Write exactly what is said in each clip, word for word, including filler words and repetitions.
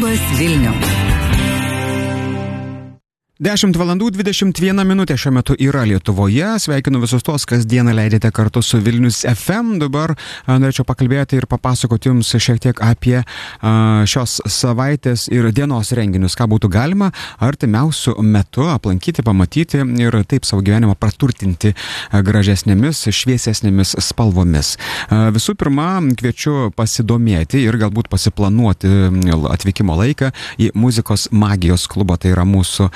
Labas Vilniau. dešimt valandų dvidešimt viena minutė šiuo metu yra Lietuvoje. Sveikinu visus tos, kas dieną leidėte kartu su Vilnius F M. Dabar a, norėčiau pakalbėti ir papasakoti jums šiek tiek apie a, šios savaitės ir dienos renginius, ką būtų galima artimiausiu metu aplankyti, pamatyti ir taip savo gyvenimą praturtinti a, gražesnėmis, šviesesnėmis spalvomis. A, visų pirma, kviečiu pasidomėti ir galbūt pasiplanuoti atvykimo laiką į muzikos magijos klubą. Tai yra mūsų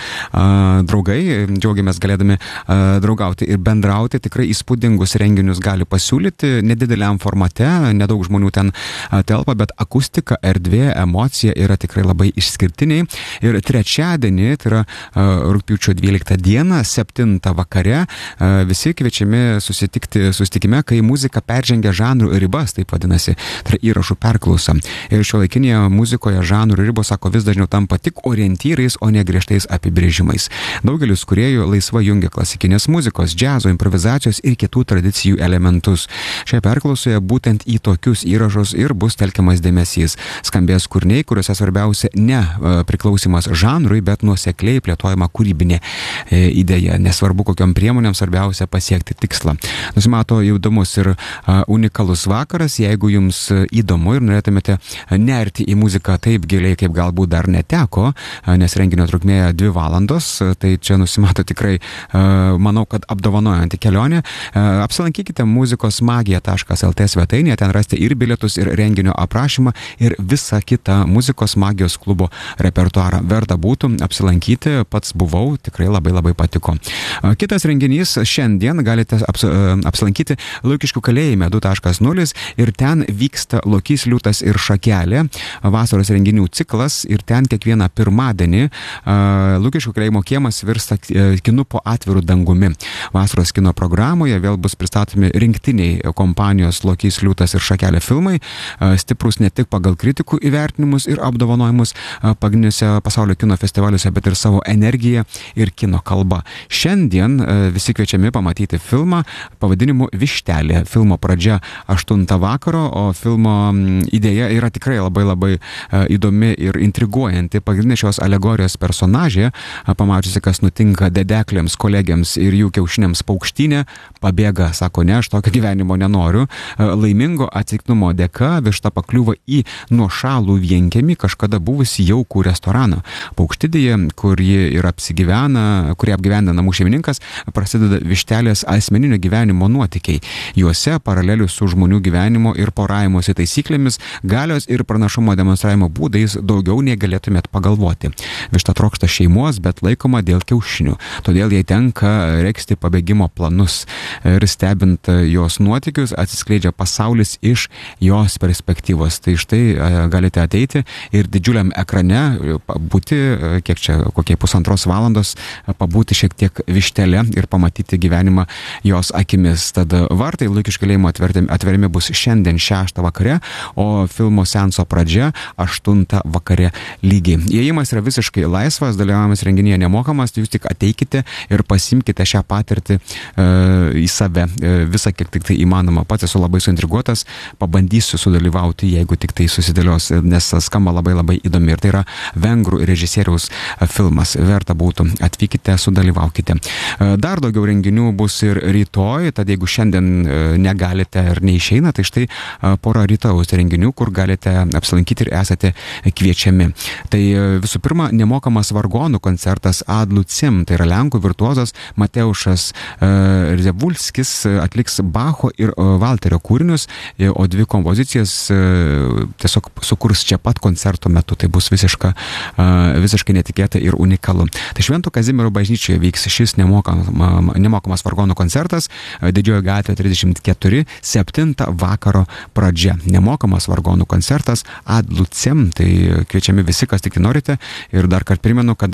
draugai, džiaugiamės galėdami draugauti ir bendrauti, tikrai įspūdingus renginius gali pasiūlyti, nedideliam formate, nedaug žmonių ten telpa, bet akustika, erdvė, emocija yra tikrai labai išskirtiniai. Ir trečiadienį, tai yra rugpjūčio dvyliktą dieną, septintą vakare, visi kviečiami susitikti susitikime, kai muzika peržengia žanrų ribas, taip vadinasi, tai yra įrašų perklausa. Ir šiuolaikinėje muzikoje žanrų ribos, sako, vis dažniau tampa tik orientyrais, o ne griežtais apibrėžimais. Daugelis kūrėjų laisvai jungia klasikinės muzikos, džiazo, improvizacijos ir kitų tradicijų elementus. Šioje perklausoje būtent į tokius įrašus ir bus telkiamas dėmesys. Skambės kūriniai, kuriuose svarbiausia ne priklausimas žanrui, bet nuosekliai plėtojama kūrybinė e, idėja. Nesvarbu, kokiom priemonėm, svarbiausia pasiekti tikslą. Nusimato įdomus ir a, unikalus vakaras. Jeigu jums įdomu ir norėtumėte nerti į muziką taip giliai, kaip galbūt dar neteko, a, nes renginio trukmė dvi valandos, tai čia nusimato tikrai, manau, kad apdovanojantį kelionę. Apsilankykite muzikos magija taškas el tė svetainėje, ten rasite ir bilietus, ir renginio aprašymą, ir visą kitą muzikos magijos klubo repertuarą. Verta būtų apsilankyti, pats buvau, tikrai labai labai patiko. Kitas renginys šiandien galite aps, apsilankyti Lukiškių kalėjime du taškas nulis ir ten vyksta Lokys, liūtas ir šakelė, vasaros renginių ciklas ir ten kiekvieną pirmadienį Lukiškių kalėjimo kiemas virsta kinu po atvirų dangumi. Vasaros kino programoje vėl bus pristatomi rinktiniai kompanijos Lokys, liūtas ir šakelė filmai, stiprus ne tik pagal kritikų įvertinimus ir apdovanojimus pagrindiniuose pasaulio kino festivaliuose, bet ir savo energiją ir kino kalbą. Šiandien visi kviečiami pamatyti filmą pavadinimu Vištelė. Filmo pradžia aštuntą vakaro, o filmo idėja yra tikrai labai labai įdomi ir intriguojanti. Pagrindinė šios alegorijos personažė, pamačiusi, kas nutinka dedeklėms, kolegiams ir jų kiaušiniams paukštynė, pabėga, sako, ne, aš tokio gyvenimo nenoriu. Laimingo atsitiktinumo dėka višta pakliūva į nuošalų vienkiemį kažkada buvusi jaukų restoraną. Paukštidėje, kur ji ir apsigyvena, kurie apgyvena namų šeimininkas, prasideda Vištelės asmeninio gyvenimo nuotykiai. Juose paralelių su žmonių gyvenimo ir poravimosi taisyklėmis, galios ir pranašumo demonstravimo būdais daugiau nei galėtumėt pagalvoti. Višta trokšta šeimos, bet laikoma dėl kiaušinių. Todėl jai tenka regzti pabėgimo planus. Ir stebint jos nuotykius atsiskleidžia pasaulis iš jos perspektyvos. Tai štai galite ateiti ir didžiuliam ekrane būti, kiek čia, kokie pusantros valandos, pabūti šiek tiek Vištelė ir pamatyti gyvenimą jos akimis. Tad vartai Lukiškių kalėjimo atveriami bus šiandien šeštą vakare, o filmo seanso pradžia aštuntą vakare lygiai. Įėjimas yra visiškai laisvas, dalyvavimas renginyje nemokamas, tai jūs tik ateikite ir pasimkite šią patirtį e, į save, e, visą kiek tik tai įmanoma. Pats esu labai suintriguotas, pabandysiu sudalyvauti, jeigu tik tai susidėlios, nes skamba labai labai įdomi. Ir tai yra vengrų režisieriaus filmas. Verta būtų, atvykite, sudalyvaukite. E, dar daugiau renginių bus ir rytoj, tad jeigu šiandien e, negalite ir neišeina, tai štai e, pora rytojaus renginių, kur galite apsilankyti ir esate kviečiami. Tai e, visų pirma, nemokamas vargonų koncertas Ad Lucem, tai yra lenkų virtuozas Mateušas e, Revulskis atliks Bacho ir e, Valterio kūrinius, e, o dvi kompozicijas e, tiesiog sukurs čia pat koncerto metu. Tai bus visiška, e, visiškai netikėta ir unikalu. Tai Švento Kazimiero bažnyčioje vyks šis nemokamas, nemokamas vargonų koncertas Didžiojo gatvė trisdešimt keturi, septintą vakaro pradžia. Nemokamas vargonų koncertas Ad Lucem, tai kviečiami visi, kas tik norite. Ir dar kart primenu, kad nemokamas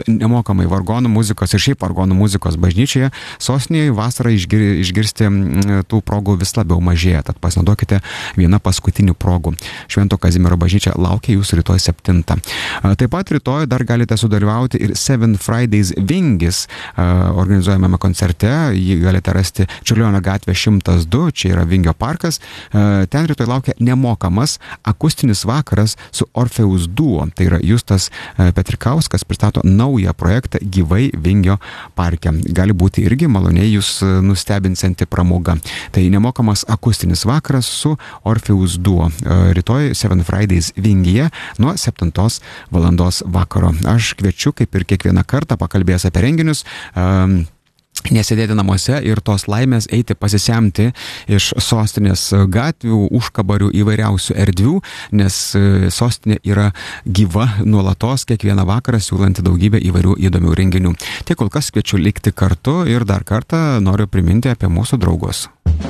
nemokamai vargonų muzikos ir šiaip vargonų muzikos bažnyčioje, sostinėje vasarą išgir, išgirsti tų progų vis labiau mažėja, tad pasinaudokite vieną paskutinių progų. Švento Kazimiero bažnyčia laukia jūsų rytoj septintą. Taip pat rytoj dar galite sudalyvauti ir Seven Fridays Vingis organizuojamame koncerte. Jį galite rasti Čiurlionio gatvė šimtas du, čia yra Vingio parkas. Ten rytoj laukia nemokamas akustinis vakaras su Orfeus duo. Tai yra Justas Petrikauskas pristato naują projektą gyvai Vingio parke. Gali būti irgi maloniai jūs nustebinsianti pramoga. Tai nemokamas akustinis vakaras su Orfeus duo. Rytoj Seven Fridays Vingyje nuo septintos valandos vakaro. Aš kviečiu, kaip ir kiekvieną kartą, pakalbėjęs apie renginius, um, nesėdėti namuose ir tos laimės eiti pasisemti iš sostinės gatvių, užkabarių įvairiausių erdvių, nes sostinė yra gyva nuolatos kiekvieną vakarą siūlanti daugybę įvairių įdomių renginių. Tiek kol kas kviečiu likti kartu ir dar kartą noriu priminti apie mūsų draugus.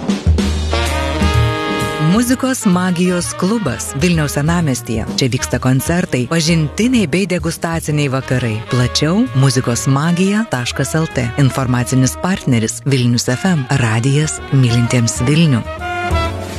Muzikos magijos klubas Vilniaus senamiestyje. Čia vyksta koncertai, pažintiniai bei degustaciniai vakarai. Plačiau muzikos magija taškas el tė. Informacinis partneris Vilnius ef em. Radijas mylintiems Vilnių.